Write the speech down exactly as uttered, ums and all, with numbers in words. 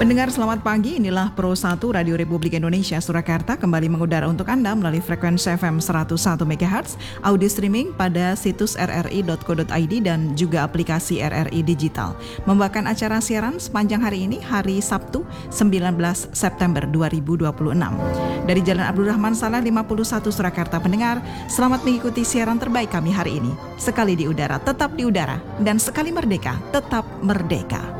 Pendengar selamat pagi, inilah Pro satu Radio Republik Indonesia Surakarta kembali mengudara untuk Anda melalui frekuensi F M seratus satu megahertz, audio streaming pada situs r r i dot co dot i d dan juga aplikasi R R I Digital. Membawakan acara siaran sepanjang hari ini, hari Sabtu sembilan belas September dua ribu dua puluh enam. Dari Jalan Abdul Rahman Saleh lima puluh satu Surakarta, pendengar, selamat mengikuti siaran terbaik kami hari ini. Sekali di udara, tetap di udara, dan sekali merdeka, tetap merdeka.